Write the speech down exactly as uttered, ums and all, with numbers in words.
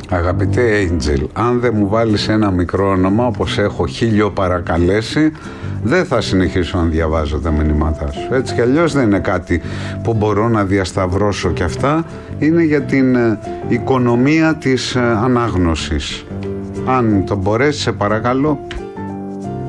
Αγαπητέ Angel, αν δεν μου βάλεις ένα μικρό όνομα όπως έχω χίλιο παρακαλέσει, δεν θα συνεχίσω να διαβάζω τα μηνύματά σου. Έτσι κι αλλιώς δεν είναι κάτι που μπορώ να διασταυρώσω, και αυτά είναι για την ε, οικονομία της ε, ανάγνωσης. Αν το μπορέσεις, σε παρακαλώ,